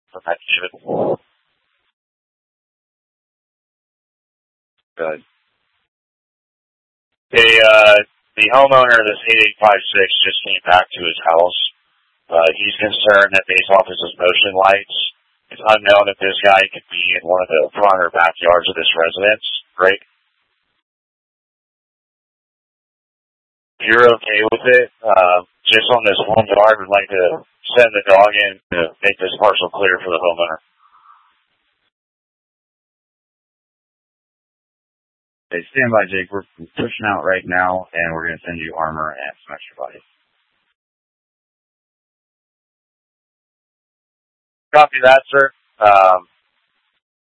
from that, David. Good. The homeowner of this 8856 just came back to his house. He's concerned that based off his motion lights, it's unknown if this guy could be in one of the front or backyards of this residence. Right? If you're okay with it, just on this one yard, we'd like to send the dog in to make this parcel clear for the homeowner. Hey, stand by, Jake. We're pushing out right now, and we're going to send you armor and some extra bodies. Copy that, sir.